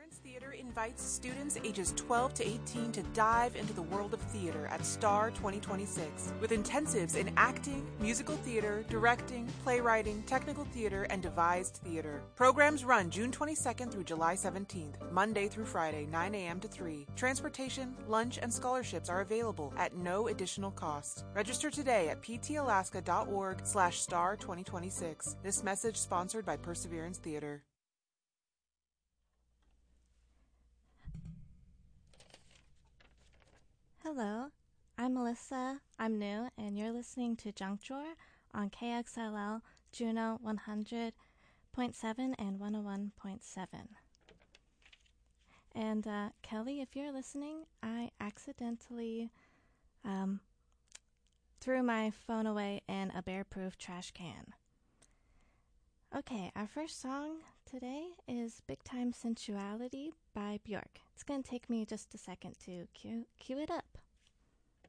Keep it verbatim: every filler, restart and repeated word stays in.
Perseverance Theater invites students ages twelve to eighteen to dive into the world of theater at STAR twenty twenty-six with intensives in acting, musical theater, directing, playwriting, technical theater, and devised theater. Programs run June twenty-second through July seventeenth, Monday through Friday, nine a.m. to three. Transportation, lunch, and scholarships are available at no additional cost. Register today at ptalaska.org slash star 2026. This message sponsored by Perseverance Theater. Hello, I'm Melissa. I'm new, and you're listening to Junk Drawer on K X L L Juneau one hundred point seven and one oh one point seven. And uh, Kelly, if you're listening, I accidentally um, threw my phone away in a bear-proof trash can. Okay, our first song today is Big Time Sensuality by Bjork. It's going to take me just a second to cue, cue it up.